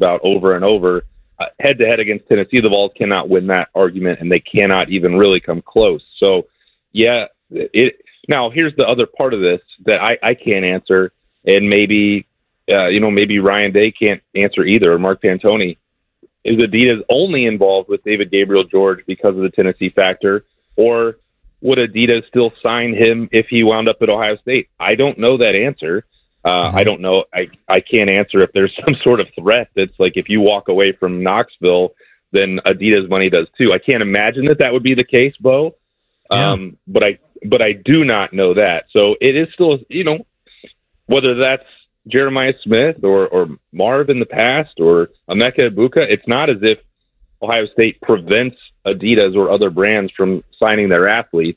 about over and over. Head-to-head against Tennessee, the Vols cannot win that argument, and they cannot even really come close. So, yeah, now here's the other part of this that I can't answer, and maybe maybe Ryan Day can't answer either, or Mark Pantoni. Is Adidas only involved with David Gabriel George because of the Tennessee factor, or would Adidas still sign him if he wound up at Ohio State? I don't know that answer. I don't know. I can't answer if there's some sort of threat that's like, if you walk away from Knoxville, then Adidas money does too. I can't imagine that would be the case, Bo. Yeah. But I do not know that. So it is still, whether that's Jeremiah Smith or Marv in the past or Emeka Ibuka, it's not as if Ohio State prevents Adidas or other brands from signing their athletes.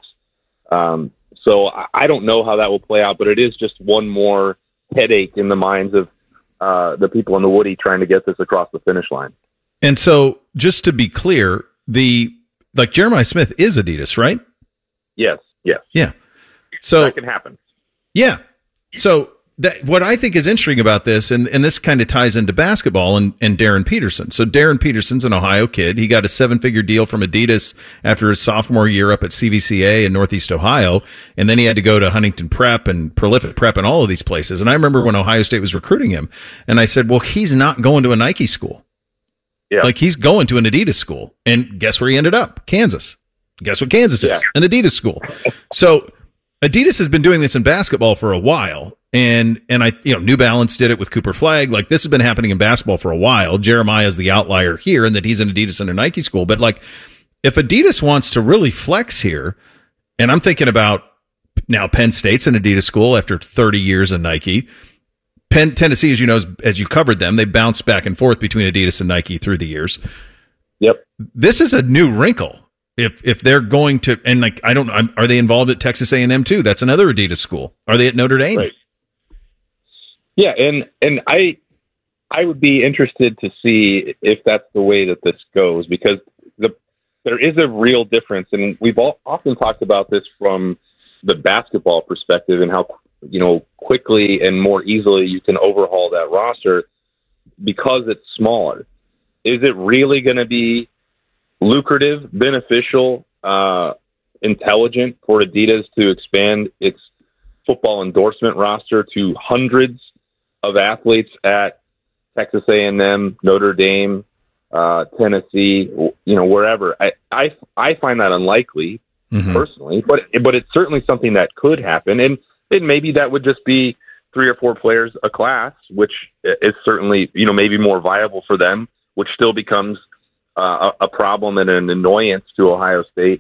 So I don't know how that will play out, but it is just one more headache in the minds of the people in the Woody trying to get this across the finish line. And so, just to be clear, Jeremiah Smith is Adidas, right? Yes. Yeah. So that can happen. Yeah. So what I think is interesting about this, and this kind of ties into basketball and Darren Peterson. So Darren Peterson's an Ohio kid. He got a 7-figure deal from Adidas after his sophomore year up at CVCA in Northeast Ohio. And then he had to go to Huntington Prep and Prolific Prep and all of these places. And I remember when Ohio State was recruiting him, and I said, well, he's not going to a Nike school. Yeah. Like, he's going to an Adidas school. And guess where he ended up? Kansas. Guess what Kansas is? An Adidas school. So Adidas has been doing this in basketball for a while. And I, New Balance did it with Cooper Flagg. Like, this has been happening in basketball for a while. Jeremiah is the outlier here in that he's an Adidas and a Nike school. But like, if Adidas wants to really flex here, and I'm thinking about now Penn State's an Adidas school after 30 years in Nike. Tennessee, as you know, as you covered them, they bounced back and forth between Adidas and Nike through the years. Yep. This is a new wrinkle. If they're going to, and like, I don't know, are they involved at Texas A&M too? That's another Adidas school. Are they at Notre Dame? Right. Yeah, and I would be interested to see if that's the way that this goes, because there is a real difference, and we've often talked about this from the basketball perspective and how quickly and more easily you can overhaul that roster because it's smaller. Is it really going to be lucrative, beneficial, intelligent for Adidas to expand its football endorsement roster to hundreds of athletes at Texas A&M, Notre Dame, Tennessee, wherever? I find that unlikely personally, but it's certainly something that could happen, and maybe that would just be 3 or 4 players a class, which is certainly maybe more viable for them, which still becomes a problem and an annoyance to Ohio State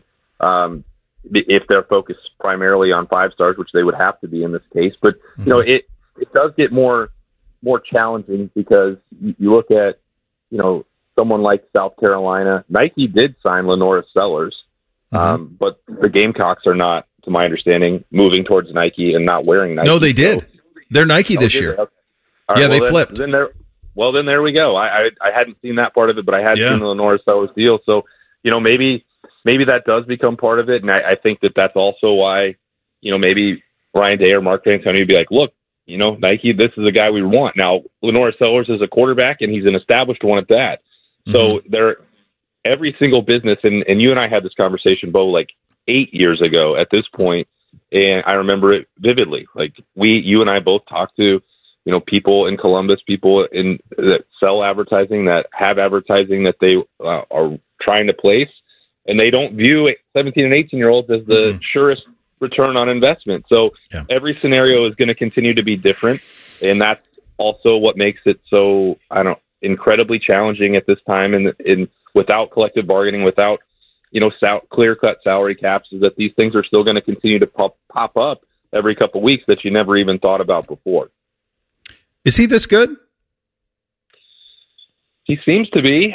if they're focused primarily on 5 stars, which they would have to be in this case. But it does get more challenging because you look at someone like South Carolina. Nike did sign Lenora Sellers, but the Gamecocks are not, to my understanding, moving towards Nike and not wearing Nike. No, they did. They're Nike this year. Okay. Right, yeah, they flipped. Then there we go. I hadn't seen that part of it, but I had seen the Lenora Sellers deal. So, maybe that does become part of it. And I think that's also why, maybe Ryan Day or Mark Pantoni would be like, look, Nike, this is a guy we want. Now, Lenora Sellers is a quarterback, and he's an established one at that. So every single business, and you and I had this conversation, Bo, like 8 years ago at this point, and I remember it vividly. Like you and I both talked to, people in Columbus, people that sell advertising, that have advertising that they are trying to place, and they don't view 17 and 18-year-olds as the surest return on investment. So every scenario is going to continue to be different, and that's also what makes it so, incredibly challenging at this time, and without collective bargaining, without clear-cut salary caps, is that these things are still going to continue to pop up every couple of weeks that you never even thought about before. Is he this good? He seems to be.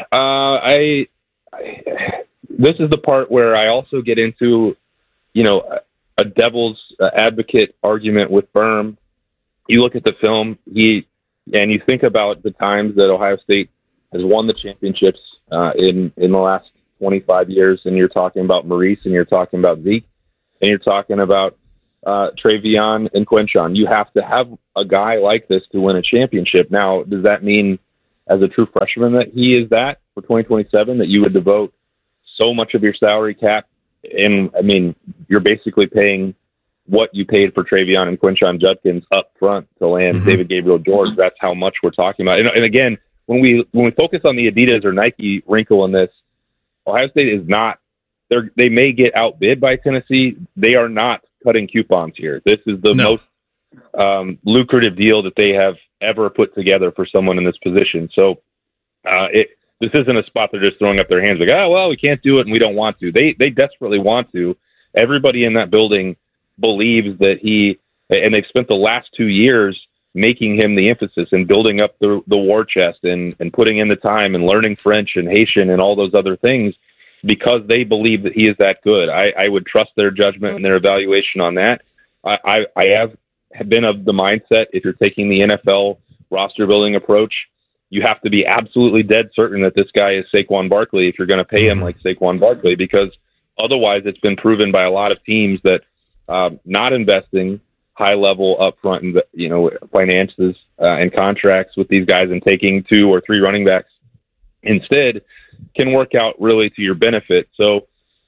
This is the part where I also get into, a devil's advocate argument with Berm. You look at the film, and you think about the times that Ohio State has won the championships in the last 25 years, and you're talking about Maurice, and you're talking about Zeke, and you're talking about Travion and Quinshon. You have to have a guy like this to win a championship. Now, does that mean as a true freshman that he is that for 2027, that you would devote so much of your salary cap. And I mean, you're basically paying what you paid for Travion and Quinshon Judkins up front to land David Gabriel George. That's how much we're talking about. And again, when we focus on the Adidas or Nike wrinkle in this, Ohio State is not. They may get outbid by Tennessee. They are not cutting coupons here. This is the most lucrative deal that they have ever put together for someone in this position. So this isn't a spot they're just throwing up their hands like, oh, well, we can't do it and we don't want to. They desperately want to. Everybody in that building believes that and they've spent the last 2 years making him the emphasis and building up the war chest and putting in the time and learning French and Haitian and all those other things, because they believe that he is that good. I would trust their judgment and their evaluation on that. I have been of the mindset, if you're taking the NFL roster building approach, you have to be absolutely dead certain that this guy is Saquon Barkley if you're going to pay him like Saquon Barkley, because otherwise it's been proven by a lot of teams that not investing high level upfront, finances and contracts with these guys and taking 2 or 3 running backs instead can work out really to your benefit. So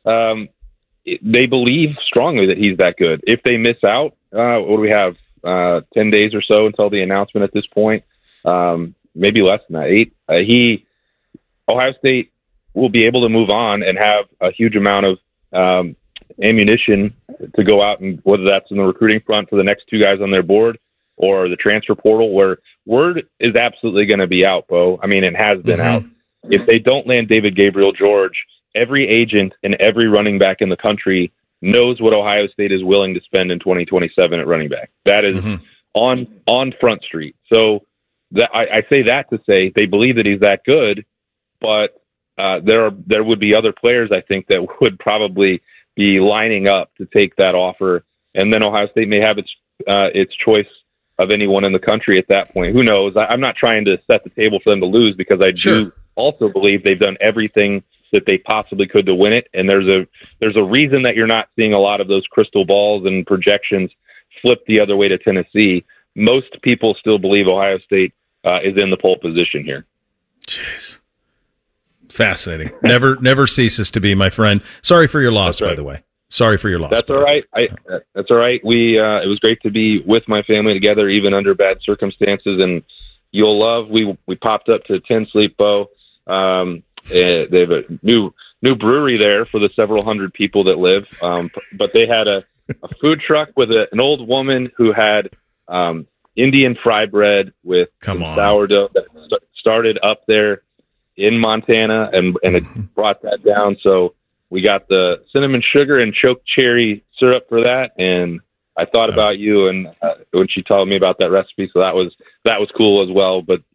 they believe strongly that he's that good. If they miss out, what do we have? 10 days or so until the announcement at this point. Maybe less than that, 8. Ohio State will be able to move on and have a huge amount of ammunition to go out, and whether that's in the recruiting front for the next 2 guys on their board or the transfer portal, where word is absolutely going to be out, Bo. I mean, it has been out. If they don't land David Gabriel George, every agent and every running back in the country knows what Ohio State is willing to spend in 2027 at running back. That is on Front Street. So I say that to say they believe that he's that good, but there would be other players, I think, that would probably be lining up to take that offer, and then Ohio State may have its choice of anyone in the country at that point. Who knows? I'm not trying to set the table for them to lose, because I do also believe they've done everything that they possibly could to win it, and there's a reason that you're not seeing a lot of those crystal balls and projections flip the other way to Tennessee. Most people still believe Ohio State is in the pole position here. Jeez. Fascinating. Never ceases to be, my friend. Sorry for your loss, by the way. Sorry for your loss. That's all right. That's all right. It was great to be with my family together, even under bad circumstances. And you'll love. We popped up to 10 Sleep, Bo. They have a new brewery there for the several hundred people that live. But they had a food truck with an old woman who had Indian fry bread with sourdough that started up there in Montana, and it brought that down. So we got the cinnamon sugar and choke cherry syrup for that. And I thought about you and when she told me about that recipe. So that was cool as well. But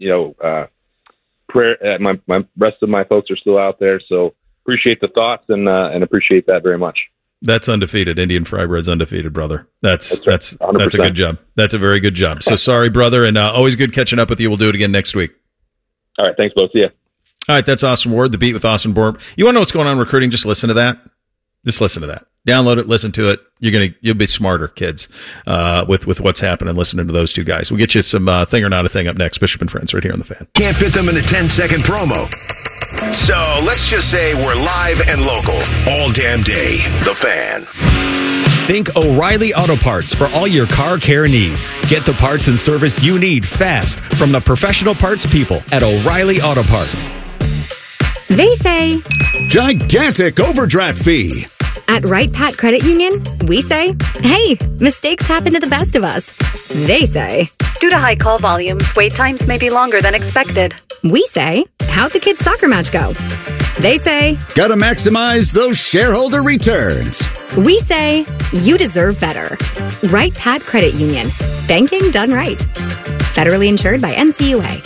prayer. My rest of my folks are still out there. So appreciate the thoughts and appreciate that very much. That's undefeated. Indian fry bread's undefeated, brother. That's a good job. That's a very good job. So sorry, brother. And always good catching up with you. We'll do it again next week. All right. Thanks, both. See ya. All right, that's Austin Ward, The Beat with Austin Ward. You want to know what's going on in recruiting? Just listen to that. Just listen to that. Download it, listen to it. You'll be smarter, kids, with what's happening listening to those 2 guys. We'll get you some Thing or Not a Thing up next. Bishop and Friends right here on The Fan. Can't fit them in a 10-second promo. So let's just say we're live and local all damn day. The Fan. Think O'Reilly Auto Parts for all your car care needs. Get the parts and service you need fast from the professional parts people at O'Reilly Auto Parts. They say, gigantic overdraft fee. At Wright Pat Credit Union, we say, hey, mistakes happen to the best of us. They say, due to high call volumes, wait times may be longer than expected. We say, how'd the kids' soccer match go? They say, gotta maximize those shareholder returns. We say, you deserve better. Wright Pat Credit Union. Banking done right. Federally insured by NCUA.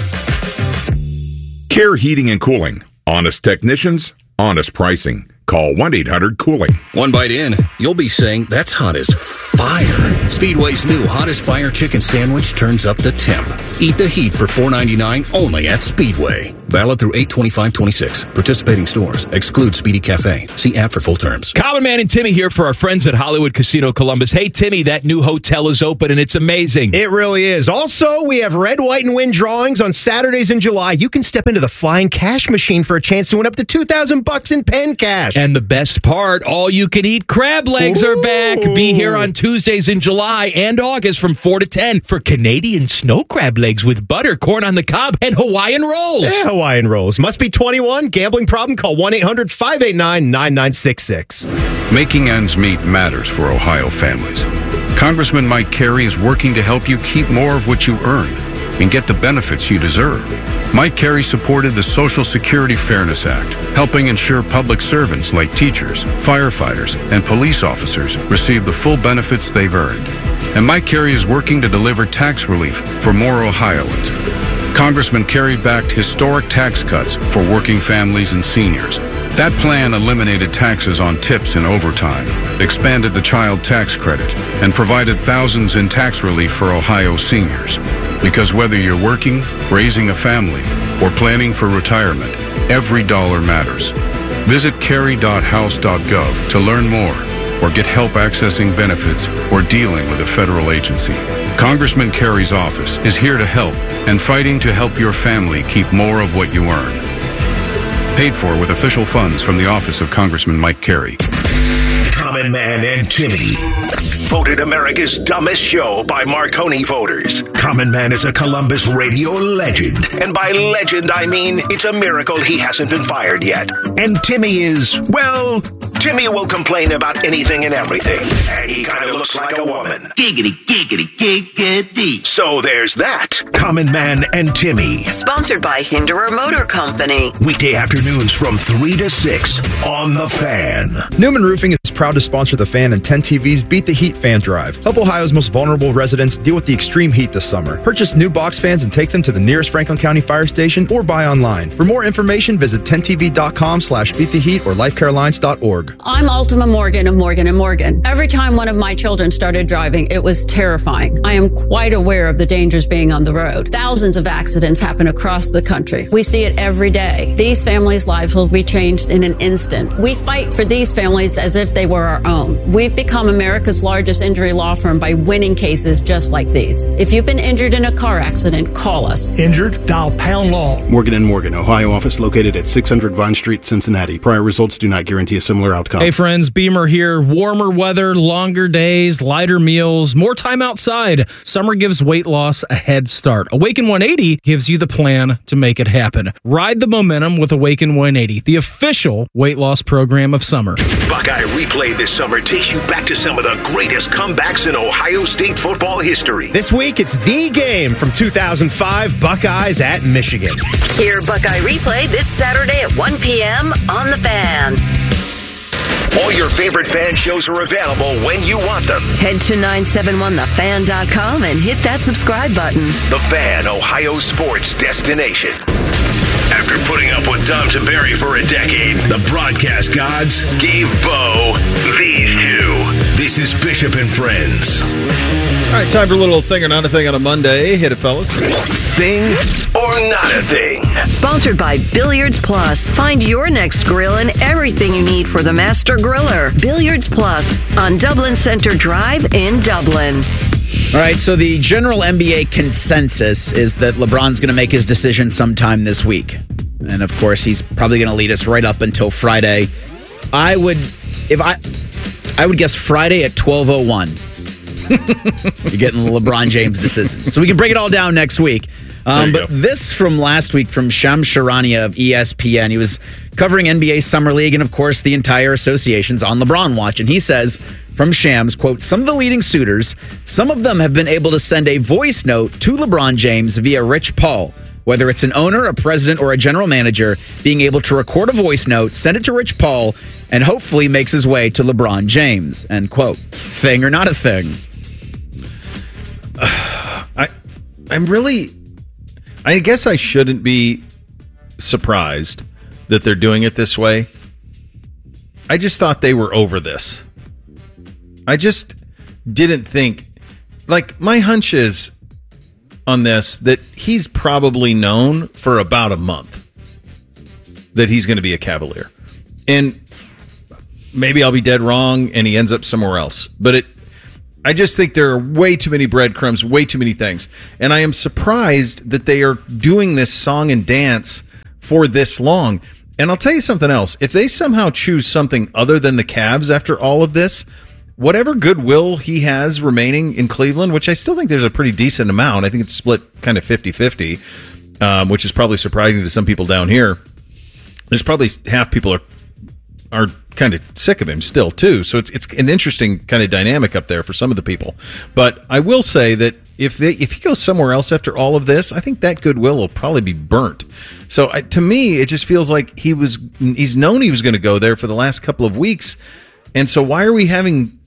Care Heating and Cooling. Honest technicians, honest pricing. Call 1-800-COOLING. One bite in, you'll be saying, that's hot as fire. Speedway's new Hot as Fire Chicken Sandwich turns up the temp. Eat the heat for $4.99 only at Speedway. Valid through 8/25/26. Participating stores. Exclude Speedy Cafe. See app for full terms. Common Man and Timmy here for our friends at Hollywood Casino Columbus. Hey, Timmy, that new hotel is open and it's amazing. It really is. Also, we have Red, White, and Win drawings on Saturdays in July. You can step into the Flying Cash Machine for a chance to win up to $2,000 in pen cash. And the best part, all-you-can-eat crab legs are back. Be here on Tuesdays in July and August from 4 to 10 for Canadian snow crab legs with butter, corn on the cob, and Hawaiian rolls. Yeah, Hawaiian rolls. Must be 21. Gambling problem? Call 1-800-589-9966. Making ends meet matters for Ohio families. Congressman Mike Carey is working to help you keep more of what you earn and get the benefits you deserve. Mike Carey supported the Social Security Fairness Act, helping ensure public servants like teachers, firefighters, and police officers receive the full benefits they've earned. And Mike Carey is working to deliver tax relief for more Ohioans. Congressman Carey backed historic tax cuts for working families and seniors. That plan eliminated taxes on tips and overtime, expanded the child tax credit, and provided thousands in tax relief for Ohio seniors. Because whether you're working, raising a family, or planning for retirement, every dollar matters. Visit carey.house.gov to learn more or get help accessing benefits or dealing with a federal agency. Congressman Carey's office is here to help and fighting to help your family keep more of what you earn. Paid for with official funds from the office of Congressman Mike Carey. Common Man and Timmy. Voted America's dumbest show by Marconi voters. Common Man is a Columbus radio legend. And by legend, I mean it's a miracle he hasn't been fired yet. And Timmy is, well, Timmy will complain about anything and everything. And he kind of looks like a woman. Giggity, giggity, giggity. So there's that. Common Man and Timmy. Sponsored by Hinderer Motor Company. Weekday afternoons from 3 to 6 on The Fan. Newman Roofing is proud to sponsor The Fan and 10 TV's Beat the Heat Fan Drive. Help Ohio's most vulnerable residents deal with the extreme heat this summer. Purchase new box fans and take them to the nearest Franklin County Fire Station or buy online. For more information, visit 10tv.com/beattheheat or lifecarelines.org. I'm Ultima Morgan of Morgan & Morgan. Every time one of my children started driving, it was terrifying. I am quite aware of the dangers being on the road. Thousands of accidents happen across the country. We see it every day. These families' lives will be changed in an instant. We fight for these families as if they were our own. We've become America's largest injury law firm by winning cases just like these. If you've been injured in a car accident, call us. Injured? Dial Pound Law. Morgan & Morgan, Ohio office located at 600 Vine Street, Cincinnati. Prior results do not guarantee a similar outcome. Hey friends, Beamer here. Warmer weather, longer days, lighter meals, more time outside. Summer gives weight loss a head start. Awaken 180 gives you the plan to make it happen. Ride the momentum with Awaken 180, the official weight loss program of summer. Buckeye Replay this summer takes you back to some of the greatest comebacks in Ohio State football history. This week, it's the game from 2005, Buckeyes at Michigan. Hear Buckeye Replay this Saturday at 1 p.m. on The Fan. All your favorite fan shows are available when you want them. Head to 971thefan.com and hit that subscribe button. The Fan, Ohio sports destination. After putting up with Dom Tiberi for a decade, the broadcast gods gave Bo these two. This is Bishop and Friends. All right, time for a little thing or not a thing on a Monday. Hit it, fellas. Thing or not a thing. Sponsored by Billiards Plus. Find your next grill and everything you need for the master griller. Billiards Plus on Dublin Center Drive in Dublin. All right, so the general NBA consensus is that LeBron's going to make his decision sometime this week. And of course, he's probably going to lead us right up until Friday. I would guess Friday at 12:01. You're getting the LeBron James decision. So we can break it all down next week. But this from last week from Shams Charania of ESPN. He was covering NBA Summer League and, of course, the entire association's on LeBron watch. And he says, from Shams, quote, some of the leading suitors, some of them have been able to send a voice note to LeBron James via Rich Paul. Whether it's an owner, a president, or a general manager, being able to record a voice note, send it to Rich Paul, and hopefully makes his way to LeBron James, end quote. Thing or not a thing? I guess I shouldn't be surprised that they're doing it this way. I just thought they were over this. I just didn't think, like, my hunch is on this that he's probably known for about a month that he's going to be a Cavalier. And maybe I'll be dead wrong and he ends up somewhere else. But I just think there are way too many breadcrumbs, way too many things. And I am surprised that they are doing this song and dance for this long. And I'll tell you something else. If they somehow choose something other than the Cavs after all of this, whatever goodwill he has remaining in Cleveland, which I still think there's a pretty decent amount. I think it's split kind of 50-50, which is probably surprising to some people down here. There's probably half people are kind of sick of him still, too. So it's an interesting kind of dynamic up there for some of the people. But I will say that if he goes somewhere else after all of this, I think that goodwill will probably be burnt. So to me, it just feels like he's known he was going to go there for the last couple of weeks. And so why are we having,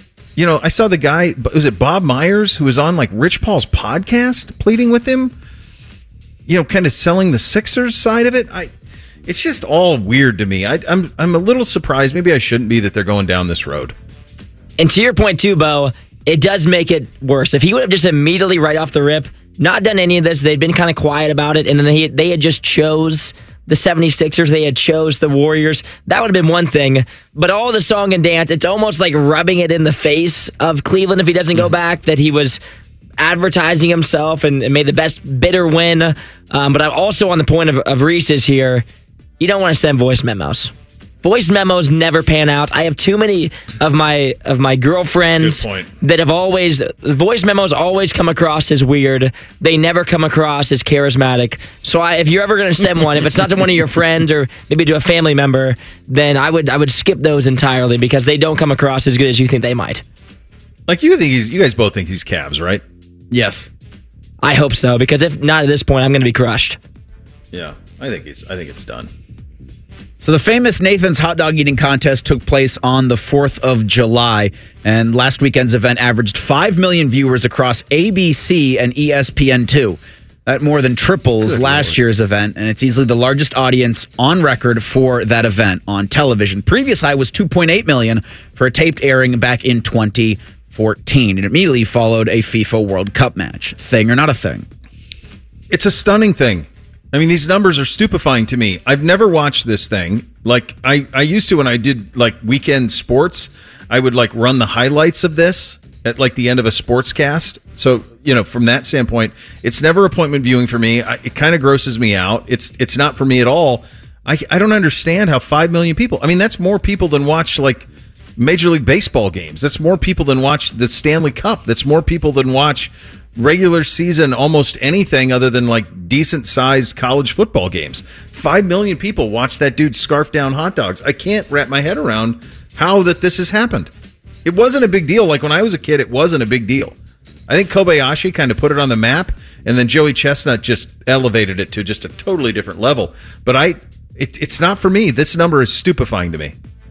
I saw the guy, was it Bob Myers, who was on like Rich Paul's podcast pleading with him, kind of selling the Sixers side of it. It's just all weird to me. I'm a little surprised. Maybe I shouldn't be that they're going down this road. And to your point too, Bo, it does make it worse. If he would have just immediately right off the rip, not done any of this, they'd been kind of quiet about it, and then they had just chose the 76ers, they had chose the Warriors, that would have been one thing. But all the song and dance, it's almost like rubbing it in the face of Cleveland if he doesn't go back, that he was advertising himself and made the best bidder win. But I'm also on the point of Reese's here. You don't want to send voice memos. Voice memos never pan out. I have too many of my girlfriends that have always... Voice memos always come across as weird. They never come across as charismatic. So if you're ever going to send one, if it's not to one of your friends or maybe to a family member, then I would skip those entirely because they don't come across as good as you think they might. Like you guys both think he's Cavs, right? Yes. I hope so, because if not at this point, I'm going to be crushed. Yeah, I think it's done. So the famous Nathan's Hot Dog Eating Contest took place on the 4th of July, and last weekend's event averaged 5 million viewers across ABC and ESPN2. That more than triples last year's event, and it's easily the largest audience on record for that event on television. Previous high was 2.8 million for a taped airing back in 2014. It immediately followed a FIFA World Cup match. Thing or not a thing? It's a stunning thing. I mean, these numbers are stupefying to me. I've never watched this thing. Like, I used to when I did, like, weekend sports, I would, like, run the highlights of this at, like, the end of a sportscast. So, from that standpoint, it's never appointment viewing for me. It kind of grosses me out. It's not for me at all. I don't understand how 5 million people... I mean, that's more people than watch, like, Major League Baseball games. That's more people than watch the Stanley Cup. That's more people than watch... regular season, almost anything other than like decent sized college football games. 5 million people watch that dude scarf down hot dogs. I can't wrap my head around how that this has happened. It wasn't a big deal. Like when I was a kid, it wasn't a big deal. I think Kobayashi kind of put it on the map, and then Joey Chestnut just elevated it to just a totally different level. But it's not for me. This number is stupefying to me.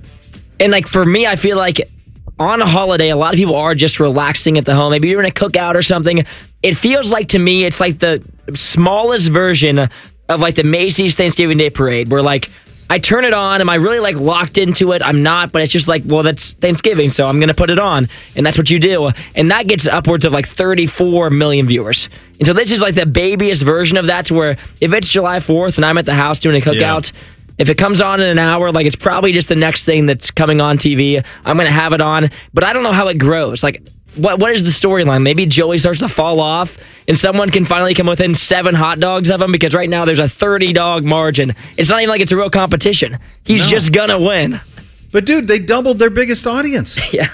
And like for me, I feel like on a holiday, a lot of people are just relaxing at the home. Maybe you're in a cookout or something. It feels like to me, it's like the smallest version of like the Macy's Thanksgiving Day Parade, where like I turn it on. Am I really like locked into it? I'm not, but it's just like, well, that's Thanksgiving, so I'm going to put it on. And that's what you do. And that gets upwards of like 34 million viewers. And so this is like the babyest version of that, to where if it's July 4th and I'm at the house doing a cookout, if it comes on in an hour, like it's probably just the next thing that's coming on TV. I'm going to have it on, but I don't know how it grows. Like, what is the storyline? Maybe Joey starts to fall off and someone can finally come within 7 hot dogs of him, because right now there's a 30-dog margin. It's not even like it's a real competition. He's just going to win. But dude, they doubled their biggest audience. Yeah.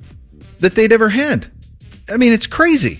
That they'd ever had. I mean, it's crazy.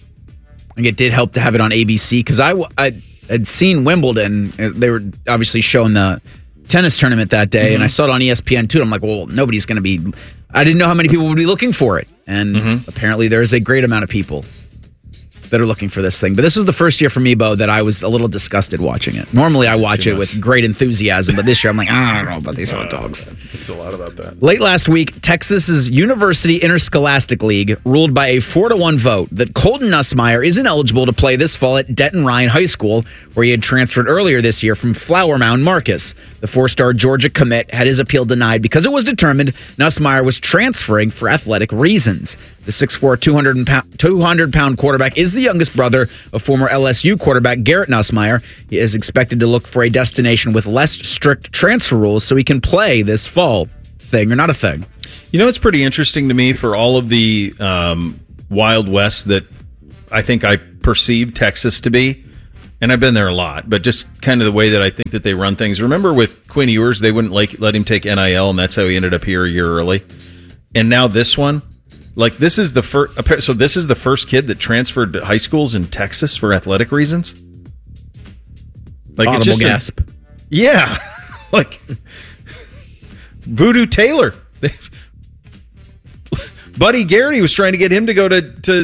I think it did help to have it on ABC, because I had seen Wimbledon. They were obviously showing the tennis tournament that day, and I saw it on ESPN too. I'm like, well, nobody's going to be... I didn't know how many people would be looking for it. And apparently there's a great amount of people that are looking for this thing. But this was the first year for me, Bo, that I was a little disgusted watching it. Normally I watch it with great enthusiasm, but this year I'm like, I don't know about these hot dogs. It's a lot about that. Late last week, Texas's University Interscholastic League ruled by a 4-1 vote that Colton Nussmeier isn't eligible to play this fall at Denton Ryan High School, where he had transferred earlier this year from Flower Mound Marcus. The 4-star Georgia commit had his appeal denied because it was determined Nussmeier was transferring for athletic reasons. The 6'4", 200-pound quarterback is the youngest brother of former LSU quarterback Garrett Nussmeier. He is expected to look for a destination with less strict transfer rules so he can play this fall. Thing or not a thing? You know, it's pretty interesting to me for all of the Wild West that I think I perceive Texas to be. And I've been there a lot, but just kind of the way that I think that they run things. Remember with Quinn Ewers, they wouldn't let him take NIL, and that's how he ended up here a year early. And now this one, this is the first. So this is the first kid that transferred to high schools in Texas for athletic reasons. Audible it's just gasp. Voodoo Taylor, Buddy Garrity was trying to get him to go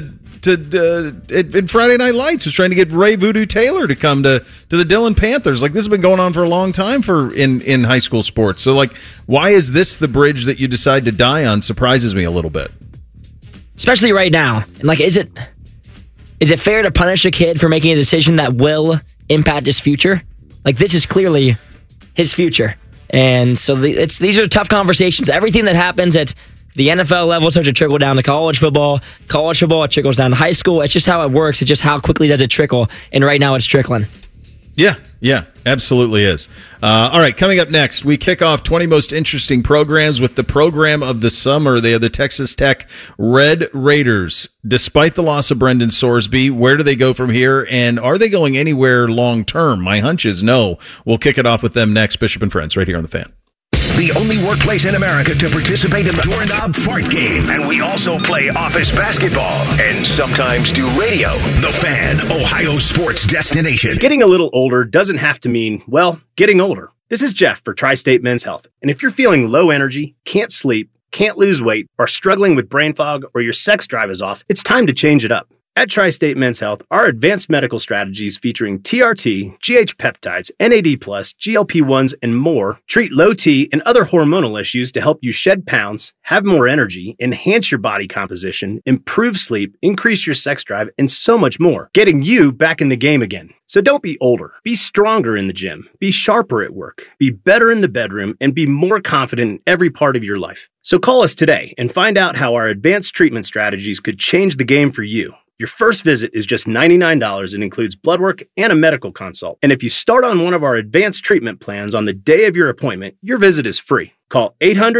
in Friday Night Lights, was trying to get Ray Voodoo Taylor to come to the Dillon Panthers. This has been going on for a long time in high school sports. So why is this the bridge that you decide to die on? Surprises me a little bit, especially right now. And is it fair to punish a kid for making a decision that will impact his future? This is clearly his future, and so these are tough conversations. Everything that happens at the NFL level starts to trickle down to college football. College football, it trickles down to high school. It's just how it works. It's just how quickly does it trickle. And right now it's trickling. Yeah, absolutely is. All right, coming up next, we kick off 20 most interesting programs with the program of the summer. They are the Texas Tech Red Raiders. Despite the loss of Brendan Sorsby, where do they go from here? And are they going anywhere long term? My hunch is no. We'll kick it off with them next. Bishop and Friends, right here on The Fan. The only workplace in America to participate in the Doorknob Fart Game. And we also play office basketball and sometimes do radio. The Fan, Ohio sports destination. Getting a little older doesn't have to mean, getting older. This is Jeff for Tri-State Men's Health. And if you're feeling low energy, can't sleep, can't lose weight, are struggling with brain fog, or your sex drive is off, it's time to change it up. At Tri-State Men's Health, our advanced medical strategies featuring TRT, GH peptides, NAD+, GLP-1s, and more treat low T and other hormonal issues to help you shed pounds, have more energy, enhance your body composition, improve sleep, increase your sex drive, and so much more, getting you back in the game again. So don't be older. Be stronger in the gym. Be sharper at work. Be better in the bedroom, and be more confident in every part of your life. So call us today and find out how our advanced treatment strategies could change the game for you. Your first visit is just $99 and includes blood work and a medical consult. And if you start on one of our advanced treatment plans on the day of your appointment, your visit is free. Call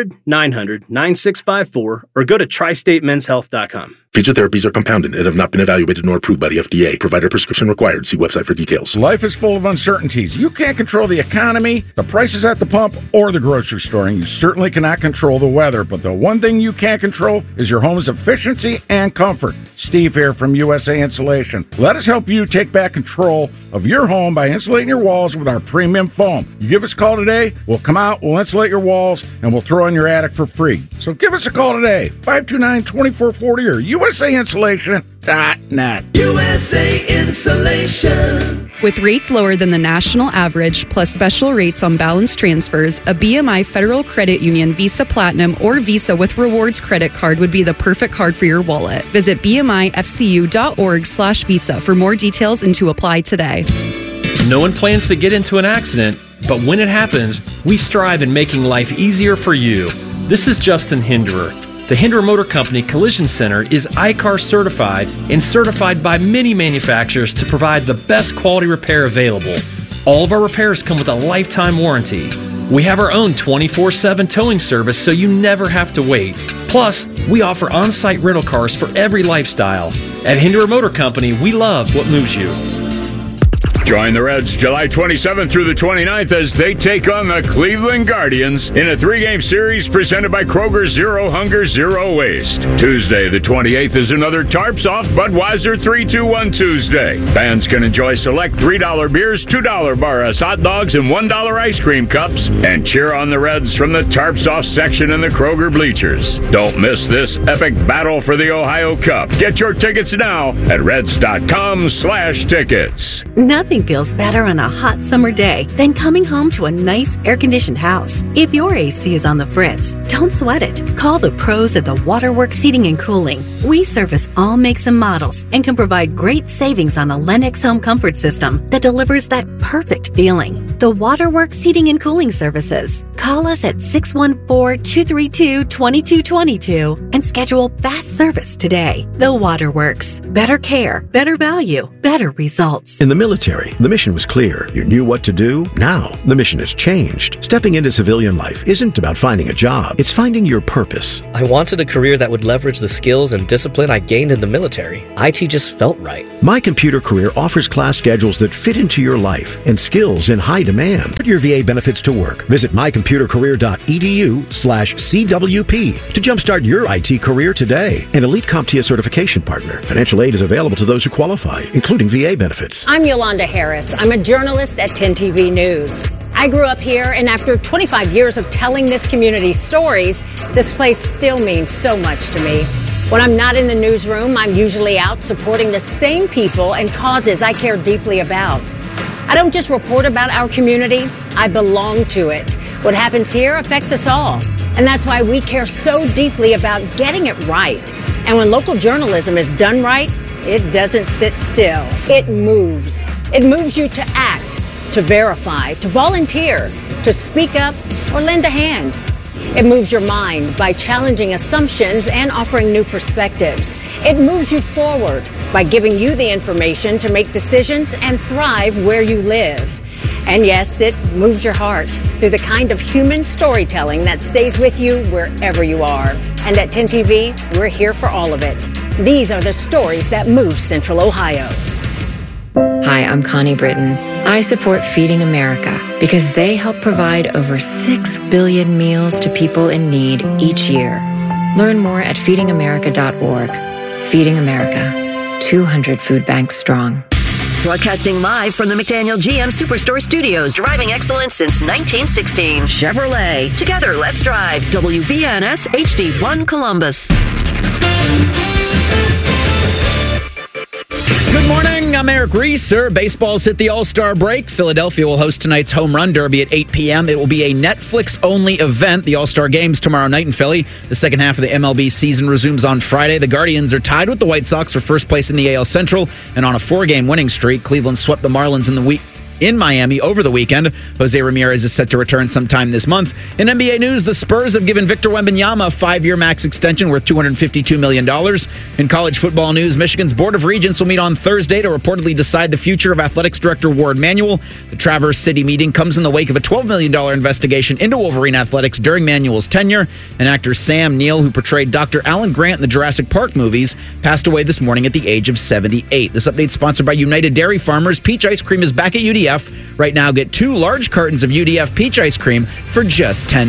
800-900-9654 or go to tristatemenshealth.com. Feature therapies are compounded and have not been evaluated nor approved by the FDA. Provider prescription required. See website for details. Life is full of uncertainties. You can't control the economy, the prices at the pump, or the grocery store, and you certainly cannot control the weather. But the one thing you can control is your home's efficiency and comfort. Steve here from USA Insulation. Let us help you take back control of your home by insulating your walls with our premium foam. You give us a call today, we'll come out, we'll insulate your walls, and we'll throw in your attic for free. So give us a call today, 529-2440 or USAinsulation.net. USA Insulation. With rates lower than the national average, plus special rates on balance transfers, a BMI Federal Credit Union Visa Platinum or Visa with Rewards credit card would be the perfect card for your wallet. Visit bmifcu.org/visa for more details and to apply today. No one plans to get into an accident, but when it happens, we strive in making life easier for you. This is Justin Hinderer. The Hinderer Motor Company Collision Center is ICAR certified and certified by many manufacturers to provide the best quality repair available. All of our repairs come with a lifetime warranty. We have our own 24/7 towing service so you never have to wait. Plus, we offer on-site rental cars for every lifestyle. At Hinderer Motor Company, we love what moves you. Join the Reds July 27th through the 29th as they take on the Cleveland Guardians in a 3-game series presented by Kroger Zero Hunger, Zero Waste. Tuesday, the 28th, is another Tarps Off Budweiser 3-2-1 Tuesday. Fans can enjoy select $3 beers, $2 Barras hot dogs, and $1 ice cream cups, and cheer on the Reds from the Tarps Off section in the Kroger bleachers. Don't miss this epic battle for the Ohio Cup. Get your tickets now at reds.com/tickets. Nothing nothing feels better on a hot summer day than coming home to a nice air-conditioned house. If your AC is on the fritz, don't sweat it. Call the pros at the Waterworks Heating and Cooling. We service all makes and models and can provide great savings on a Lennox home comfort system that delivers that perfect feeling. The Waterworks Heating and Cooling Services. Call us at 614-232-2222 and schedule fast service today. The Waterworks. Better care, better value, better results. In the military, the mission was clear. You knew what to do. Now, the mission has changed. Stepping into civilian life isn't about finding a job. It's finding your purpose. I wanted a career that would leverage the skills and discipline I gained in the military. IT just felt right. My Computer Career offers class schedules that fit into your life and skills in high demand. Put your VA benefits to work. Visit mycomputercareer.edu/CWP to jumpstart your IT career today. An elite CompTIA certification partner. Financial aid is available to those who qualify, including VA benefits. I'm Yolanda Harris. I'm a journalist at 10 TV News. I grew up here, and after 25 years of telling this community's stories, this place still means so much to me. When I'm not in the newsroom, I'm usually out supporting the same people and causes I care deeply about. I don't just report about our community, I belong to it. What happens here affects us all. And that's why we care so deeply about getting it right. And when local journalism is done right, it doesn't sit still. It moves. It moves you to act, to verify, to volunteer, to speak up, or lend a hand. It moves your mind by challenging assumptions and offering new perspectives. It moves you forward by giving you the information to make decisions and thrive where you live. And yes, it moves your heart through the kind of human storytelling that stays with you wherever you are. And at 10 TV, we're here for all of it. These are the stories that move Central Ohio. Hi, I'm Connie Britton. I support Feeding America because they help provide over 6 billion meals to people in need each year. Learn more at feedingamerica.org. Feeding America, 200 food banks strong. Broadcasting live from the McDaniel GM Superstore Studios, driving excellence since 1916. Chevrolet. Together, let's drive. WBNS HD1 Columbus. Good morning, I'm Eric Reeser. Baseball's hit the All-Star break. Philadelphia will host tonight's Home Run Derby at 8 p.m. It will be a Netflix-only event. The All-Star Game's tomorrow night in Philly. The second half of the MLB season resumes on Friday. The Guardians are tied with the White Sox for first place in the AL Central and on a 4-game winning streak. Cleveland swept the Marlins in Miami over the weekend. Jose Ramirez is set to return sometime this month. In NBA news, the Spurs have given Victor Wembanyama a 5-year max extension worth $252 million. In college football news, Michigan's Board of Regents will meet on Thursday to reportedly decide the future of athletics director Ward Manuel. The Traverse City meeting comes in the wake of a $12 million investigation into Wolverine athletics during Manuel's tenure. And actor Sam Neill, who portrayed Dr. Alan Grant in the Jurassic Park movies, passed away this morning at the age of 78. This update is sponsored by United Dairy Farmers. Peach ice cream is back at UDF. Right now, get 2 large cartons of UDF peach ice cream for just $10.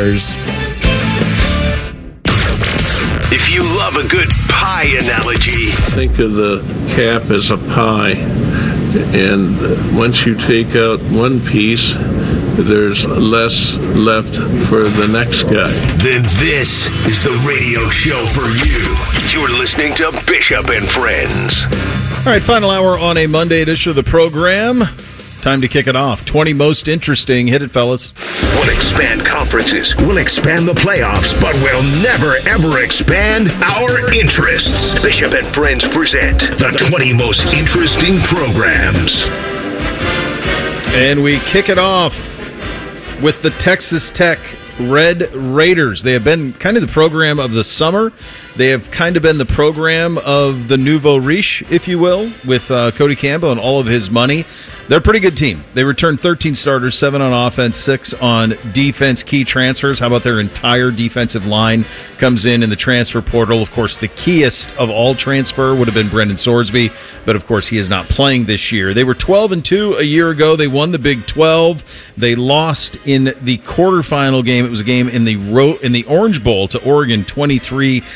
If you love a good pie analogy, think of the cap as a pie, and once you take out one piece, there's less left for the next guy. Then this is the radio show for you. You're listening to Bishop and Friends. All right, final hour on a Monday edition of the program. Time to kick it off. 20 most interesting. Hit it, fellas. We'll expand conferences. We'll expand the playoffs, but we'll never, ever expand our interests. Bishop and Friends present the 20 most interesting programs. And we kick it off with the Texas Tech Red Raiders. They have been kind of the program of the summer. They have kind of been the program of the nouveau riche, if you will, with Cody Campbell and all of his money. They're a pretty good team. They returned 13 starters, 7 on offense, 6 on defense. Key transfers. How about their entire defensive line comes in the transfer portal? Of course, the keyest of all transfer would have been Brendan Sorsby, but of course he is not playing this year. They were 12-2 a year ago. They won the Big 12. They lost in the quarterfinal game. It was a game in the Orange Bowl to Oregon,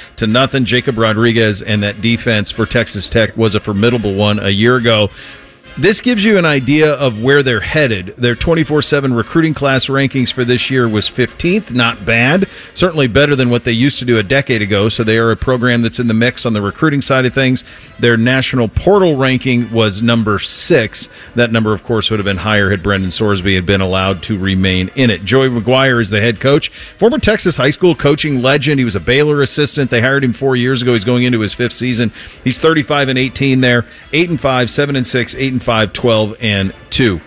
23-0. Jacob Rodriguez and that defense for Texas Tech was a formidable one a year ago. This gives you an idea of where they're headed. Their 24/7 recruiting class rankings for this year was 15th. Not bad. Certainly better than what they used to do a decade ago. So they are a program that's in the mix on the recruiting side of things. Their national portal ranking was number 6. That number, of course, would have been higher had Brendan Sorsby had been allowed to remain in it. Joey McGuire is the head coach. Former Texas high school coaching legend. He was a Baylor assistant. They hired him 4 years ago. He's going into his 5th season. He's 35-18 there. 8-5, 7-6, 8-5, 12-2.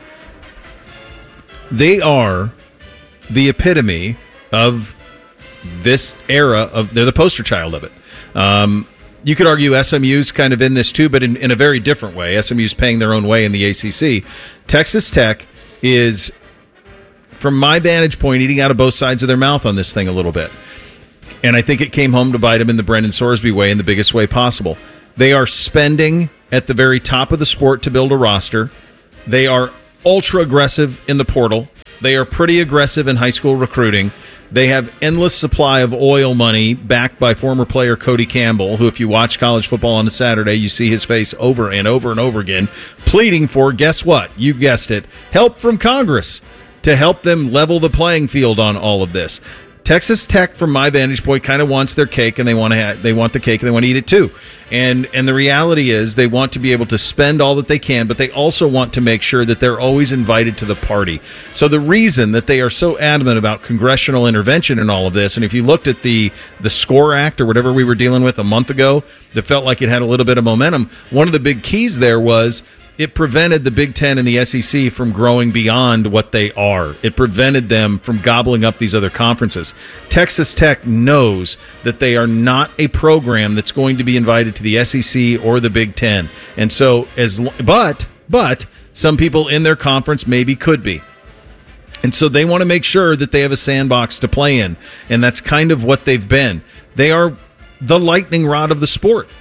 They are the epitome of this era. They're the poster child of it. You could argue SMU's kind of in this too, but in a very different way. SMU's paying their own way in the ACC. Texas Tech is, from my vantage point, eating out of both sides of their mouth on this thing a little bit. And I think it came home to bite them in the Brendan Sorsby way in the biggest way possible. They are spending at the very top of the sport to build a roster. They are ultra aggressive in the portal. They are pretty aggressive in high school recruiting. They have endless supply of oil money backed by former player Cody Campbell, who, if you watch college football on a Saturday, you see his face over and over and over again, pleading for, guess what? You guessed it, help from Congress to help them level the playing field on all of this. Texas Tech, from my vantage point, kind of wants their cake, and they want the cake, and they want to eat it too. And the reality is, they want to be able to spend all that they can, but they also want to make sure that they're always invited to the party. So the reason that they are so adamant about congressional intervention in all of this, and if you looked at the SCORE Act or whatever we were dealing with a month ago, that felt like it had a little bit of momentum. One of the big keys there was, it prevented the Big Ten and the SEC from growing beyond what they are. It prevented them from gobbling up these other conferences. Texas Tech knows that they are not a program that's going to be invited to the SEC or the Big Ten. And so, but some people in their conference maybe could be. And so they want to make sure that they have a sandbox to play in. And that's kind of what they've been. They are the lightning rod of the sport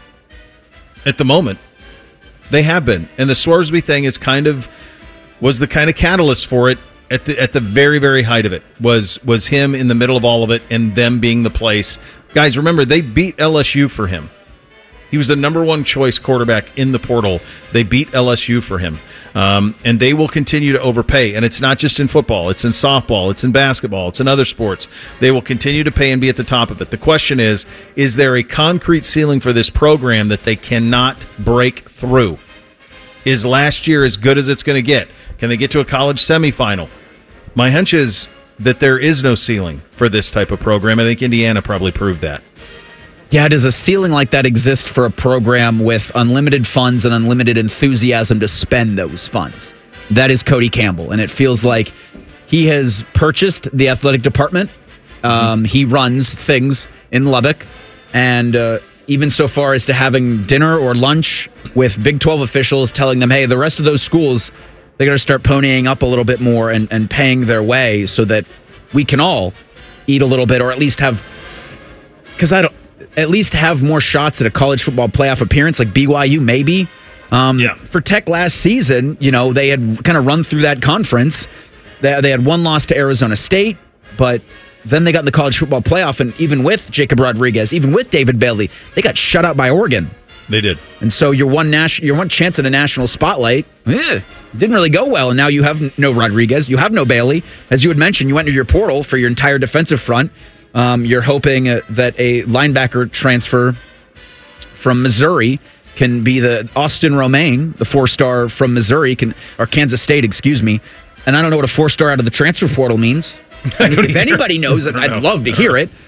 at the moment. They have been, and the Sorsby thing was the kind of catalyst for it at the very, very height of it. Was him in the middle of all of it, and them being the place. Guys, remember, they beat LSU for him. He was the number 1 choice quarterback in the portal. They beat LSU for him, and they will continue to overpay. And it's not just in football; it's in softball, it's in basketball, it's in other sports. They will continue to pay and be at the top of it. The question is there a concrete ceiling for this program that they cannot break through? Is last year as good as it's going to get? Can they get to a college semifinal? My hunch is that there is no ceiling for this type of program. I think Indiana probably proved that. Yeah, does a ceiling like that exist for a program with unlimited funds and unlimited enthusiasm to spend those funds? That is Cody Campbell, and it feels like he has purchased the athletic department. He runs things in Lubbock, and even so far as to having dinner or lunch with Big 12 officials telling them, hey, the rest of those schools, they got to start ponying up a little bit more and paying their way so that we can all eat a little bit, or at least have, because at least have more shots at a college football playoff appearance, like BYU maybe. For Tech last season, they had kind of run through that conference. They had one loss to Arizona State, but then they got in the college football playoff, and even with Jacob Rodriguez, even with David Bailey, they got shut out by Oregon. They did. And so your one chance at a national spotlight didn't really go well, and now you have no Rodriguez, you have no Bailey. As you had mentioned, you went into your portal for your entire defensive front. You're hoping that a linebacker transfer from Missouri can be the Austin Romaine, the 4-star from Missouri, or Kansas State, excuse me. And I don't know what a 4-star out of the transfer portal means. If anybody knows it, I'd love to hear it.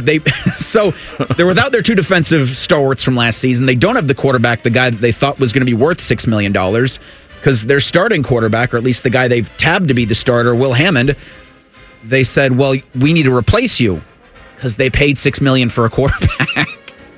So they're without their 2 defensive stalwarts from last season. They don't have the quarterback, the guy that they thought was going to be worth $6 million, because their starting quarterback, or at least the guy they've tabbed to be the starter, Will Hammond, they said, well, we need to replace you because they paid $6 million for a quarterback.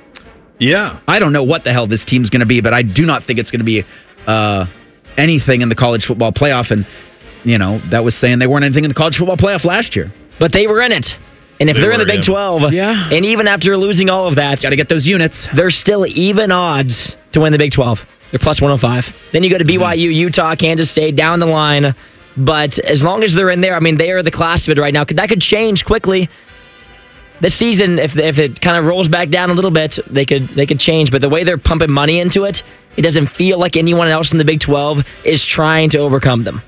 Yeah. I don't know what the hell this team's going to be, but I do not think it's going to be anything in the college football playoff. And that was saying they weren't anything in the college football playoff last year. But they were in it. And if they're in the Big 12, and even after losing all of that, got to get those units. They're still even odds to win the Big 12. They're plus 105. Then you go to BYU, Utah, Kansas State, down the line. But as long as they're in there, they are the class of it right now. That could change quickly. This season, if it kind of rolls back down a little bit, they could change. But the way they're pumping money into it, It doesn't feel like anyone else in the Big 12 is trying to overcome them.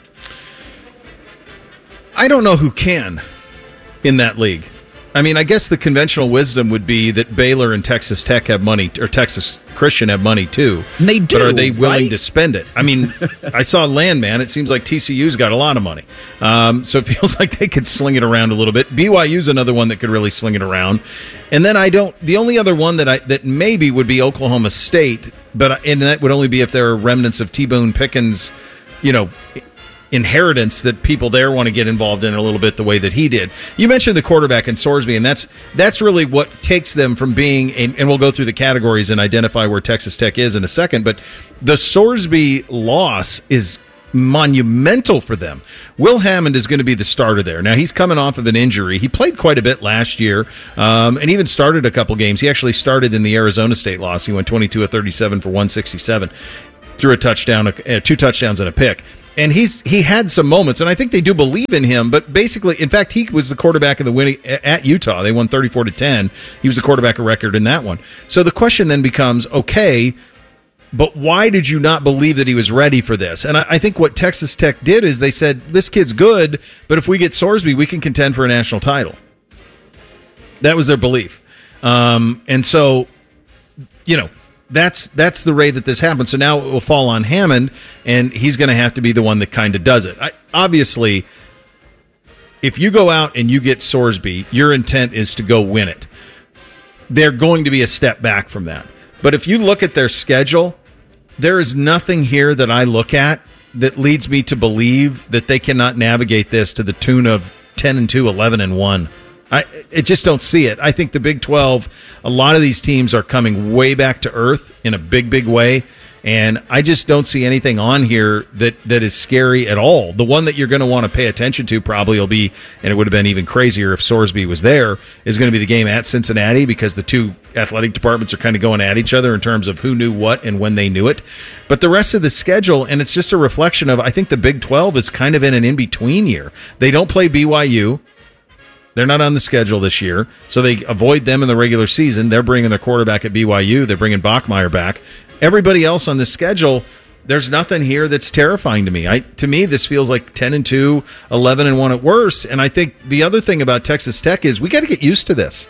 I don't know who can in that league. I mean, I guess the conventional wisdom would be that Baylor and Texas Tech have money, or Texas Christian have money too. And they do, but are they willing right? to spend it? I mean, I saw Landman. It seems like TCU's got a lot of money. So it feels like they could sling it around a little bit. BYU's another one that could really sling it around. And then the only other one that maybe would be Oklahoma State, and that would only be if there are remnants of T-Boone Pickens, inheritance that people there want to get involved in a little bit the way that he did. You mentioned the quarterback in Sorsby, and that's really what takes them from being, and we'll go through the categories and identify where Texas Tech is in a second, but the Sorsby loss is monumental for them. Will Hammond is going to be the starter there. Now, he's coming off of an injury. He played quite a bit last year, and even started a couple games. He actually started in the Arizona State loss. He went 22 of 37 for 167, threw a touchdown, 2 touchdowns and a pick. And he had some moments, and I think they do believe in him. But basically, in fact, he was the quarterback of the winning at Utah. They won 34-10. He was the quarterback of record in that one. So the question then becomes, okay, but why did you not believe that he was ready for this? And I think what Texas Tech did is they said, this kid's good, but if we get Sorsby, we can contend for a national title. That was their belief. And so, that's the way that this happened. So now it will fall on Hammond, and he's going to have to be the one that kind of does it. Obviously, if you go out and you get Sorsby, your intent is to go win it. They're going to be a step back from that. But if you look at their schedule, there is nothing here that I look at that leads me to believe that they cannot navigate this to the tune of 10-2, 11-1. I just don't see it. I think the Big 12, a lot of these teams are coming way back to earth in a big, big way, and I just don't see anything on here that is scary at all. The one that you're going to want to pay attention to probably will be, and it would have been even crazier if Sorsby was there, is going to be the game at Cincinnati, because the two athletic departments are kind of going at each other in terms of who knew what and when they knew it. But the rest of the schedule, and it's just a reflection of, I think the Big 12 is kind of in an in-between year. They don't play BYU. They're not on the schedule this year, so they avoid them in the regular season. They're bringing their quarterback at BYU. They're bringing Bachmeier back. Everybody else on the schedule, there's nothing here that's terrifying to me. To me, this feels like 10-2, 11-1 at worst. And I think the other thing about Texas Tech is we got to get used to this.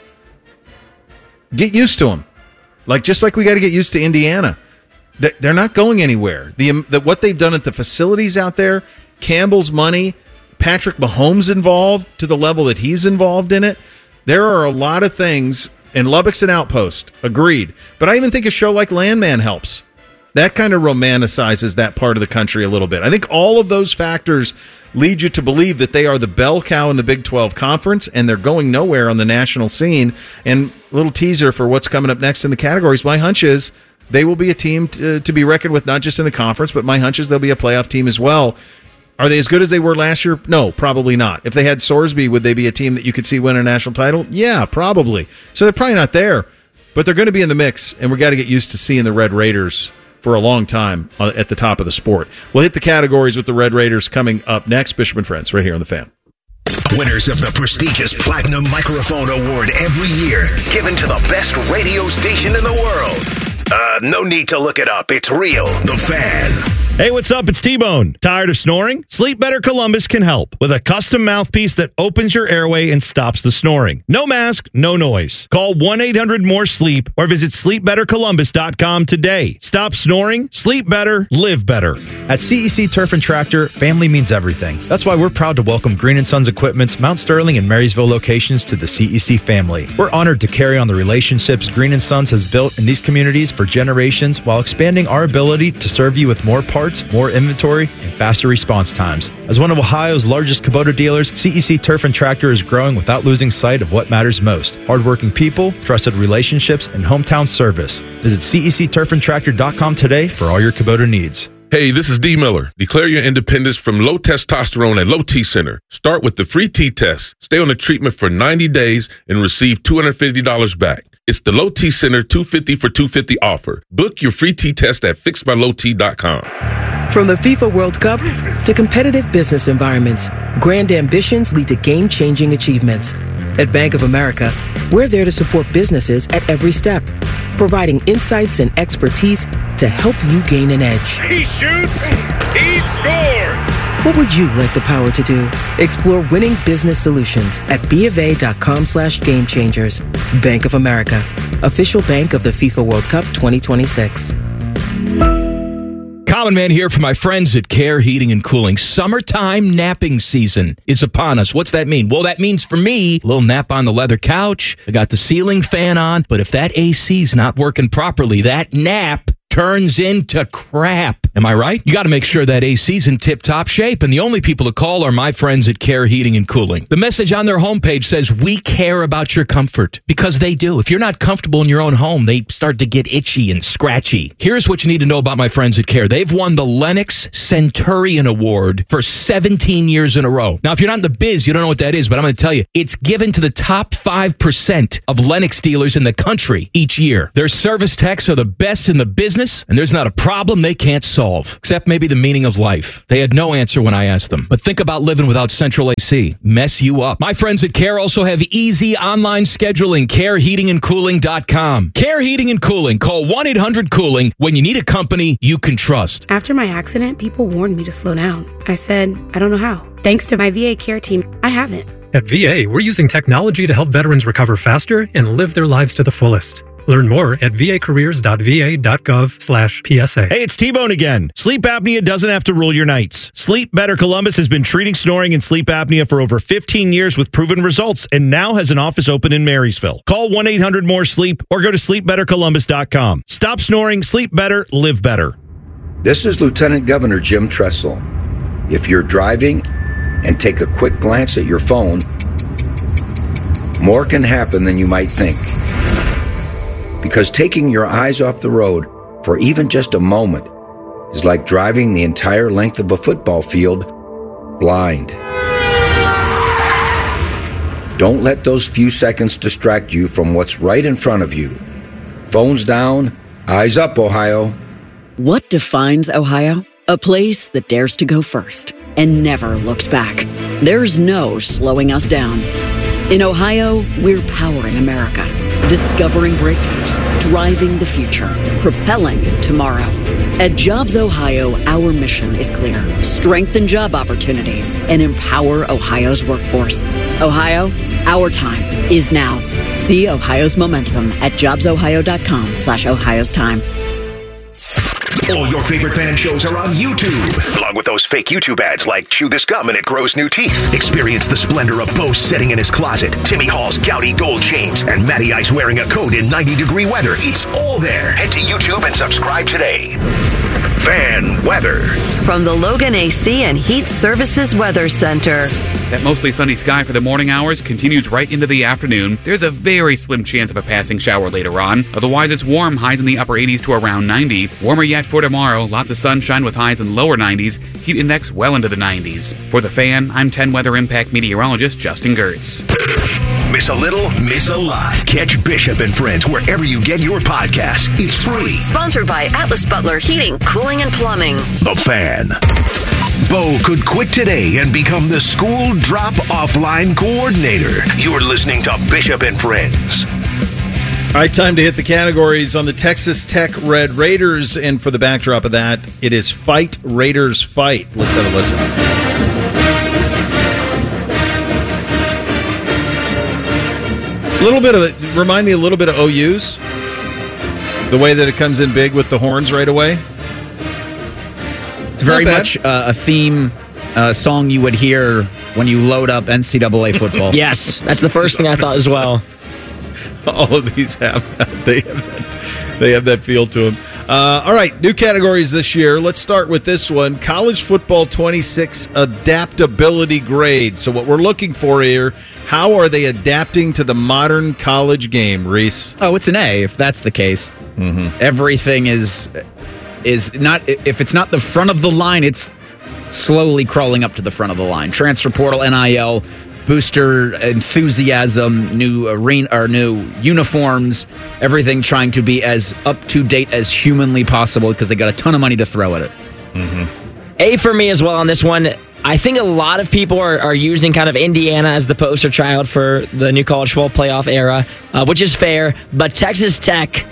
Get used to them. Just like we got to get used to Indiana. They're not going anywhere. What they've done at the facilities out there, Campbell's money, Patrick Mahomes involved to the level that he's involved in it. There are a lot of things, and Lubbock's an outpost, agreed. But I even think a show like Landman helps. That kind of romanticizes that part of the country a little bit. I think all of those factors lead you to believe that they are the bell cow in the Big 12 Conference, and they're going nowhere on the national scene. And a little teaser for what's coming up next in the categories, my hunch is they will be a team to be reckoned with, not just in the conference, but my hunch is they'll be a playoff team as well. Are they as good as they were last year? No, probably not. If they had Sorsby, would they be a team that you could see win a national title? Yeah, probably. So they're probably not there, but they're going to be in the mix, and we got to get used to seeing the Red Raiders for a long time at the top of the sport. We'll hit the categories with the Red Raiders coming up next. Bishop and Friends, right here on The Fan. Winners of the prestigious Platinum Microphone Award every year, given to the best radio station in the world. No need to look it up. It's real. The Fan. Hey, what's up? It's T-Bone. Tired of snoring? Sleep Better Columbus can help with a custom mouthpiece that opens your airway and stops the snoring. No mask, no noise. Call 1-800-MORE-SLEEP or visit sleepbettercolumbus.com today. Stop snoring, sleep better, live better. At CEC Turf and Tractor, family means everything. That's why we're proud to welcome Green & Sons Equipment's Mount Sterling and Marysville locations to the CEC family. We're honored to carry on the relationships Green & Sons has built in these communities for generations while expanding our ability to serve you with more parts, more inventory, and faster response times. As one of Ohio's largest Kubota dealers, CEC Turf and Tractor is growing without losing sight of what matters most: hardworking people, trusted relationships, and hometown service. Visit CECTurfandTractor.com today for all your Kubota needs. Hey, this is D. Miller. Declare your independence from low testosterone at Low T Center. Start with the free T-test. Stay on the treatment for 90 days and receive $250 back. It's the Low T Center 250 for 250 offer. Book your free T-test at fixedbylowt.com. From the FIFA World Cup to competitive business environments, grand ambitions lead to game-changing achievements. At Bank of America, we're there to support businesses at every step. providing insights and expertise to help you gain an edge. He shoots, he scores! What would you like the power to do? Explore winning business solutions at BofA.com/gamechangers. Bank of America, official bank of the FIFA World Cup 2026. Common Man here for my friends at Care Heating and Cooling. Summertime napping season is upon us. What's that mean? Well, that means for me, a little nap on the leather couch. I got the ceiling fan on, but if that AC's not working properly, that nap turns into crap. Am I right? You got to make sure that AC's in tip-top shape, and the only people to call are my friends at Care Heating and Cooling. The message on their homepage says, we care about your comfort, because they do. If you're not comfortable in your own home, they start to get itchy and scratchy. Here's what you need to know about my friends at Care. They've won the Lennox Centurion Award for 17 years in a row. Now, if you're not in the biz, you don't know what that is, but I'm going to tell you, it's given to the top 5% of Lennox dealers in the country each year. Their service techs are the best in the business, and there's not a problem they can't solve, except maybe the meaning of life. They had no answer when I asked them. But think about living without central AC. Mess you up. My friends at Care also have easy online scheduling. CareHeatingandCooling.com. Care Heating and Cooling. Call 1-800-COOLING when you need a company you can trust. After my accident, people warned me to slow down. I said, I don't know how. Thanks to my VA care team, I haven't. At VA, we're using technology to help veterans recover faster and live their lives to the fullest. Learn more at vacareers.va.gov/PSA. Hey, it's T-Bone again. Sleep apnea doesn't have to rule your nights. Sleep Better Columbus has been treating snoring and sleep apnea for over 15 years with proven results and now has an office open in Marysville. Call 1-800-MORE-SLEEP or go to sleepbettercolumbus.com. Stop snoring, sleep better, live better. This is Lieutenant Governor Jim Tressel. If you're driving and take a quick glance at your phone, more can happen than you might think. Because taking your eyes off the road for even just a moment is like driving the entire length of a football field blind. Don't let those few seconds distract you from what's right in front of you. Phones down, eyes up, Ohio. What defines Ohio? A place that dares to go first and never looks back. There's no slowing us down. In Ohio, we're powering America, discovering breakthroughs, driving the future, propelling tomorrow. At Jobs Ohio, our mission is clear. Strengthen job opportunities and empower Ohio's workforce. Ohio, our time is now. See Ohio's momentum at jobsohio.com/Ohio's time. All your favorite fan shows are on YouTube, along with those fake YouTube ads like Chew This Gum and It Grows New Teeth. Experience the splendor of Bo sitting in his closet, Timmy Hall's gouty gold chains, and Matty Ice wearing a coat in 90-degree weather. It's all there. Head to YouTube and subscribe today. Fan weather. From the Logan AC and Heat Services Weather Center. That mostly sunny sky for the morning hours continues right into the afternoon. There's a very slim chance of a passing shower later on. Otherwise, it's warm, highs in the upper 80s to around 90. Warmer yet for tomorrow, lots of sunshine with highs in lower 90s. Heat index well into the 90s. For The Fan, I'm 10 Weather Impact meteorologist Justin Gertz. Miss a little, miss a lot. Catch Bishop and Friends wherever you get your podcasts. It's free. Sponsored by Atlas Butler Heating, Cooling, and Plumbing. The Fan. Bo could quit today and become the school drop-off line coordinator. You're listening to Bishop and Friends. All right, time to hit the categories on the Texas Tech Red Raiders. And for the backdrop of that, it is Fight Raiders Fight. Let's have a listen. A little bit of it, remind me a little bit of OU's. The way that it comes in big with the horns right away. It's very much a theme song you would hear when you load up NCAA football. Yes, that's the first thing I thought as well. All of these have that. They have that feel to them. All right, new categories this year. Let's start with this one. College Football 26 Adaptability Grade. So what we're looking for here, how are they adapting to the modern college game, Reese? Oh, it's an A if that's the case. Mm-hmm. Everything is not, if it's not the front of the line, it's slowly crawling up to the front of the line. Transfer portal, NIL, booster enthusiasm, new arena or new uniforms, everything trying to be as up to date as humanly possible because they got a ton of money to throw at it. Mm-hmm. A for me as well on this one. I think a lot of people are using kind of Indiana as the poster child for the new college football playoff era, which is fair. But Texas Tech,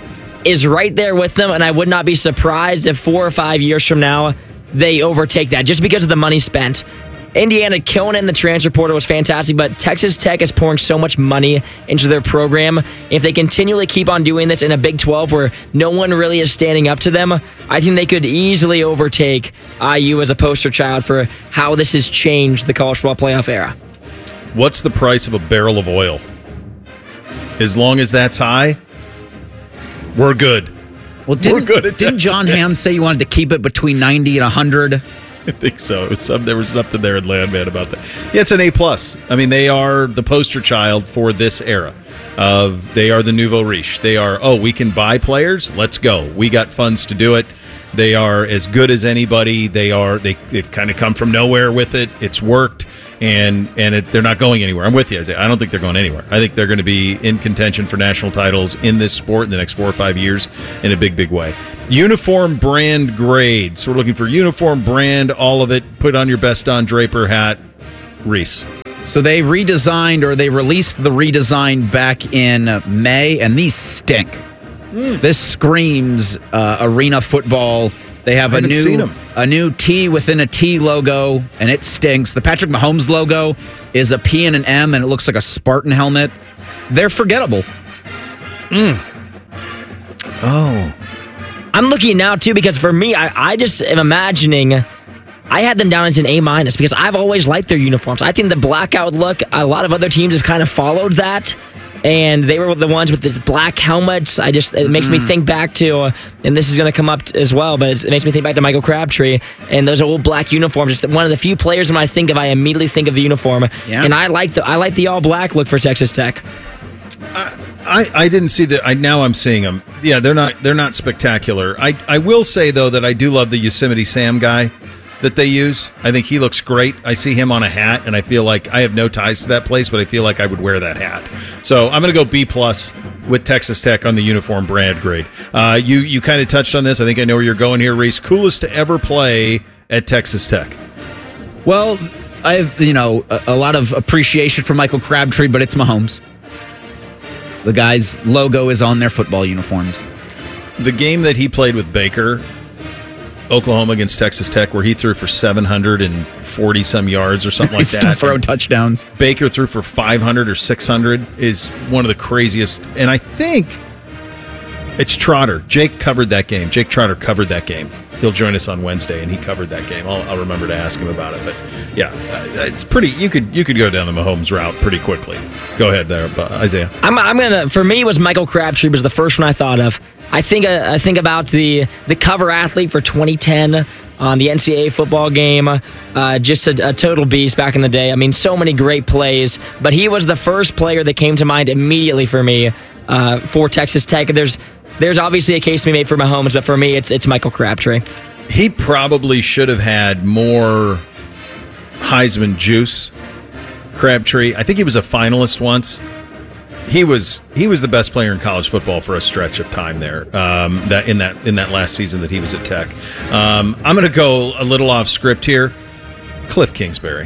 is right there with them, and I would not be surprised if 4 or 5 years from now they overtake that just because of the money spent. Indiana killing it in the transfer portal was fantastic, but Texas Tech is pouring so much money into their program. If they continually keep on doing this in a Big 12 where no one really is standing up to them, I think they could easily overtake IU as a poster child for how this has changed the college football playoff era. What's the price of a barrel of oil? As long as that's high, we're good. Well, didn't John Hamm say you wanted to keep it between 90 and 100? I think so. There was something there in Landman about that. Yeah, it's an A+. I mean, they are the poster child for this era. They are the nouveau riche. They are, we can buy players? Let's go. We got funds to do it. They are as good as anybody. They've kind of come from nowhere with it. It's worked, and they're not going anywhere. I'm with you. I don't think they're going anywhere. I think they're going to be in contention for national titles in this sport in the next 4 or 5 years in a big, big way. Uniform brand grade. So we're looking for uniform brand, all of it. Put on your best Don Draper hat. Reese. So they redesigned, or they released the redesign back in May, and these stink. This screams arena football. They have a new T within a T logo, and it stinks. The Patrick Mahomes logo is a P and an M, and it looks like a Spartan helmet. They're forgettable. Oh. I'm looking now, too, because for me, I just am imagining... I had them down as an A- because I've always liked their uniforms. I think the blackout look, a lot of other teams have kind of followed that, and they were the ones with the black helmets. It makes me think back to, and this is going to come up as well, but it makes me think back to Michael Crabtree and those old black uniforms. It's one of the few players when I think of, I immediately think of the uniform, and I like the all black look for Texas Tech. I didn't see that. Now I'm seeing them. Yeah, they're not spectacular. I will say though that I do love the Yosemite Sam guy that they use. I think he looks great. I see him on a hat, and I feel like I have no ties to that place, but I feel like I would wear that hat. So I'm going to go B+ with Texas Tech on the uniform brand grade. You kind of touched on this. I think I know where you're going here, Reese. Coolest to ever play at Texas Tech. Well, I have a lot of appreciation for Michael Crabtree, but it's Mahomes. The guy's logo is on their football uniforms. The game that he played with Baker, Oklahoma against Texas Tech, where he threw for 740 some yards or something like that. Still throwing touchdowns. Baker threw for 500 or 600 is one of the craziest. And I think it's Trotter. Jake covered that game. Jake Trotter covered that game. He'll join us on Wednesday, and he covered that game. I'll remember to ask him about it. But yeah, it's pretty. You could go down the Mahomes route pretty quickly. Go ahead there, Isaiah. I'm gonna. For me, it was Michael Crabtree was the first one I thought of. I think about the cover athlete for 2010 on the NCAA football game. Just a total beast back in the day. I mean, so many great plays, but he was the first player that came to mind immediately for me for Texas Tech. There's obviously a case to be made for Mahomes, but for me, it's Michael Crabtree. He probably should have had more Heisman juice. Crabtree, I think he was a finalist once. He was the best player in college football for a stretch of time there. That in that last season that he was at Tech. I'm going to go a little off script here. Cliff Kingsbury.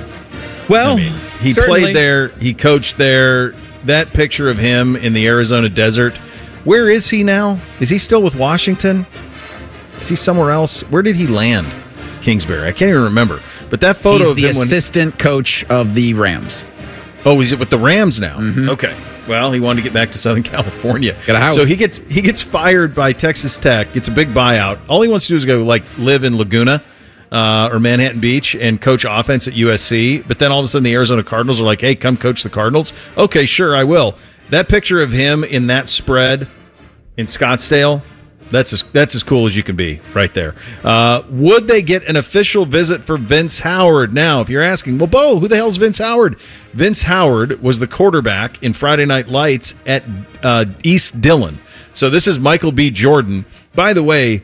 Well, he played there. He coached there. That picture of him in the Arizona desert. Where is he now? Is he still with Washington? Is he somewhere else? Where did he land? Kingsbury. I can't even remember. But that photo He's of the him assistant coach of the Rams. Oh, is it with the Rams now? Mm-hmm. Okay. Well, he wanted to get back to Southern California. Got a house. So he gets fired by Texas Tech, gets a big buyout. All he wants to do is go live in Laguna or Manhattan Beach and coach offense at USC. But then all of a sudden the Arizona Cardinals are like, hey, come coach the Cardinals. Okay, sure, I will. That picture of him in that spread in Scottsdale, that's as cool as you can be right there. Would they get an official visit for Vince Howard? Now, if you're asking, well, Bo, who the hell's Vince Howard? Vince Howard was the quarterback in Friday Night Lights at East Dillon. So this is Michael B. Jordan. By the way,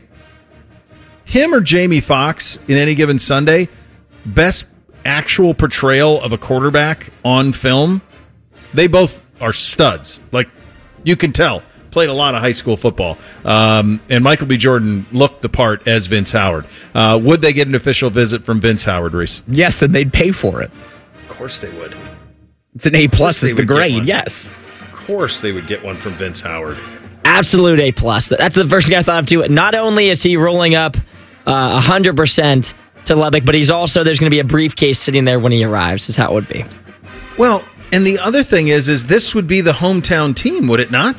him or Jamie Foxx in Any Given Sunday, best actual portrayal of a quarterback on film. They both are studs. Like, you can tell. Played a lot of high school football. And Michael B. Jordan looked the part as Vince Howard. Would they get an official visit from Vince Howard, Reese? Yes, and they'd pay for it. Of course they would. It's an A+ is the grade, yes. Of course they would get one from Vince Howard. Absolute A+. That's the first thing I thought of, too. Not only is he rolling up 100% to Lubbock, but he's also, there's going to be a briefcase sitting there when he arrives, is how it would be. Well, and the other thing is this would be the hometown team, would it not?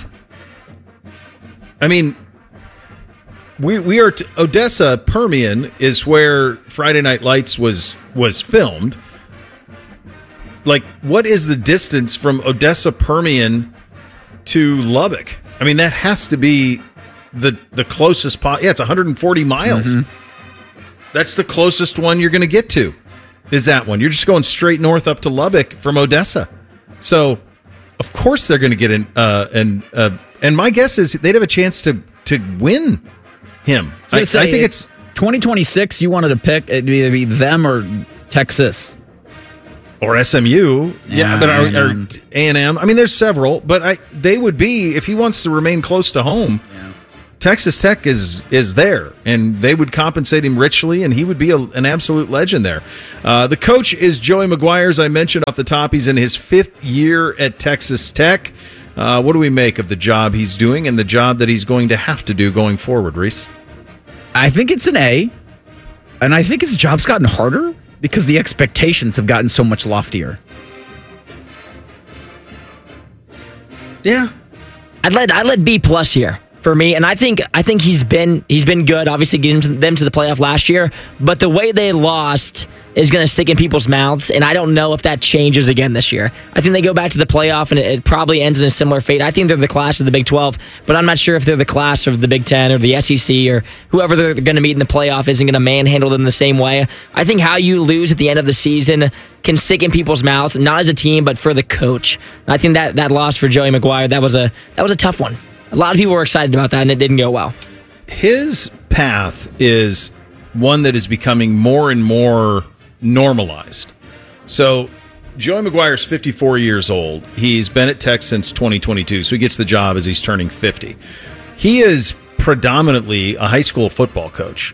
I mean, we are Odessa Permian is where Friday Night Lights was filmed. Like, what is the distance from Odessa Permian to Lubbock? I mean, that has to be the closest yeah, it's 140 miles. Mm-hmm. That's the closest one you're going to get to, is that one. You're just going straight north up to Lubbock from Odessa. So, of course they're going to get in, and my guess is they'd have a chance to win him. I think it's 2026. You wanted to pick it'd either be them or Texas or SMU. Yeah, but or A&M. I mean, there's several, but they would be, if he wants to remain close to home. Yeah. Texas Tech is there, and they would compensate him richly, and he would be an absolute legend there. The coach is Joey McGuire, as I mentioned off the top. He's in his 5th year at Texas Tech. What do we make of the job he's doing and the job that he's going to have to do going forward, Reese? I think it's an A, and I think his job's gotten harder because the expectations have gotten so much loftier. Yeah. I'd let B+ here for me, and I think he's been good, obviously getting them to the playoff last year, but the way they lost is going to stick in people's mouths, and I don't know if that changes again this year. I think they go back to the playoff, and it probably ends in a similar fate. I think they're the class of the Big 12, but I'm not sure if they're the class of the Big 10 or the SEC or whoever they're going to meet in the playoff isn't going to manhandle them the same way. I think how you lose at the end of the season can stick in people's mouths, not as a team, but for the coach. And I think that loss for Joey McGuire, that was a tough one. A lot of people were excited about that, and it didn't go well. His path is one that is becoming more and more normalized. So Joey McGuire is 54 years old. He's been at Tech since 2022, so he gets the job as he's turning 50. He is predominantly a high school football coach.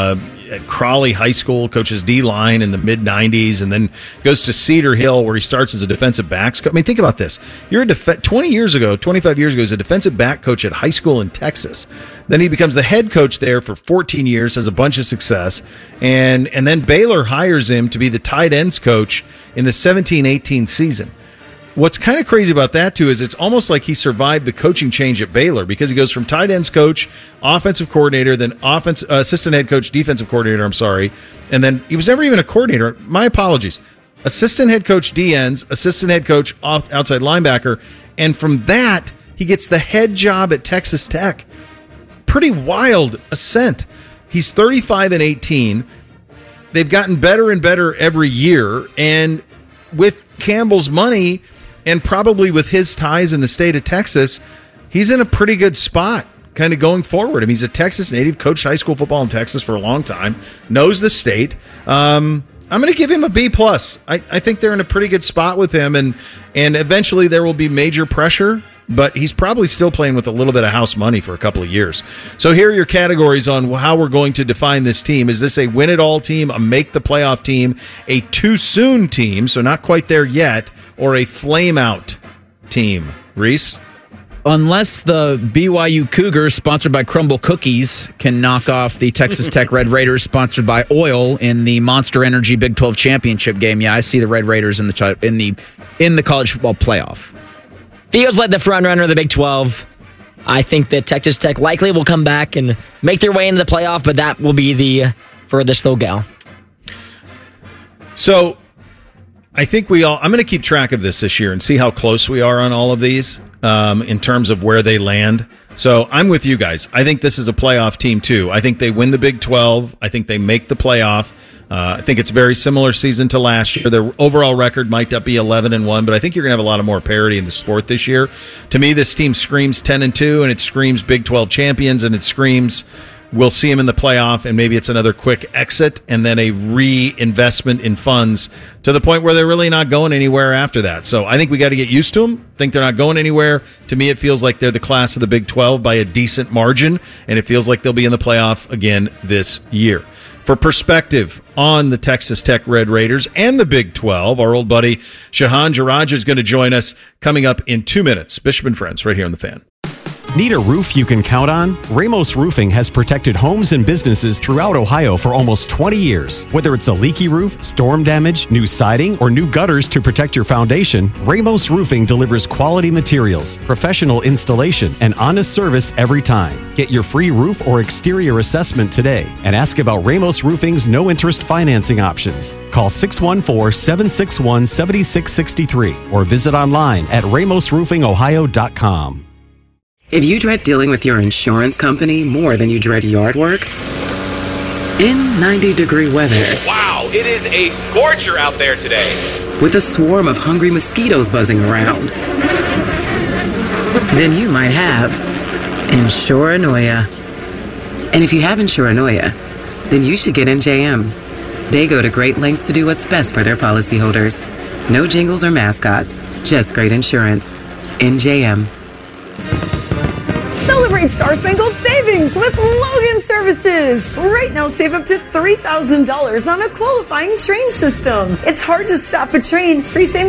At Crawley High School, coaches D-line in the mid-90s, and then goes to Cedar Hill, where he starts as a defensive backs coach. I mean, think about this. You're 25 years ago, he's a defensive back coach at high school in Texas. Then he becomes the head coach there for 14 years, has a bunch of success, and then Baylor hires him to be the tight ends coach in the 17-18 season. What's kind of crazy about that, too, is it's almost like he survived the coaching change at Baylor, because he goes from tight ends coach, offensive coordinator, then assistant head coach, defensive coordinator, and then he was never even a coordinator. My apologies. Assistant head coach D-ends, assistant head coach outside linebacker, and from that, he gets the head job at Texas Tech. Pretty wild ascent. He's 35-18. They've gotten better and better every year, and with Campbell's money, and probably with his ties in the state of Texas, he's in a pretty good spot kind of going forward. I mean, he's a Texas native, coached high school football in Texas for a long time, knows the state. I'm going to give him a B+. I think they're in a pretty good spot with him, and eventually there will be major pressure, but he's probably still playing with a little bit of house money for a couple of years. So here are your categories on how we're going to define this team. Is this a win-it-all team, a make-the-playoff team, a too-soon team, so not quite there yet, or a flame-out team? Reese? Unless the BYU Cougars, sponsored by Crumble Cookies, can knock off the Texas Tech Red Raiders, sponsored by Oil, in the Monster Energy Big 12 championship game. Yeah, I see the Red Raiders in the college football playoff. Feels like the front runner of the Big 12. I think that Texas Tech likely will come back and make their way into the playoff, but that will be the furthest they'll go. So I think I'm going to keep track of this year and see how close we are on all of these in terms of where they land. So I'm with you guys. I think this is a playoff team too. I think they win the Big 12. I think they make the playoff. I think it's a very similar season to last year. Their overall record might not be 11-1, but I think you're going to have a lot of more parity in the sport this year. To me, this team screams 10-2, and it screams Big 12 champions, and it screams we'll see them in the playoff, and maybe it's another quick exit and then a reinvestment in funds to the point where they're really not going anywhere after that. So I think we got to get used to them. I think they're not going anywhere. To me, it feels like they're the class of the Big 12 by a decent margin, and it feels like they'll be in the playoff again this year. For perspective on the Texas Tech Red Raiders and the Big 12, our old buddy Shahan Jaraja is going to join us coming up in 2 minutes. Bishop and Friends, right here on The Fan. Need a roof you can count on? Ramos Roofing has protected homes and businesses throughout Ohio for almost 20 years. Whether it's a leaky roof, storm damage, new siding, or new gutters to protect your foundation, Ramos Roofing delivers quality materials, professional installation, and honest service every time. Get your free roof or exterior assessment today and ask about Ramos Roofing's no-interest financing options. Call 614-761-7663 or visit online at ramosroofingohio.com. If you dread dealing with your insurance company more than you dread yard work, in 90-degree weather, wow, it is a scorcher out there today, with a swarm of hungry mosquitoes buzzing around, then you might have Insuranoia. And if you have Insuranoia, then you should get NJM. They go to great lengths to do what's best for their policyholders. No jingles or mascots, just great insurance. NJM. Celebrate Star Spangled Savings with Logan Services. Right now, save up to $3,000 on a qualifying train system. It's hard to stop a train. Free same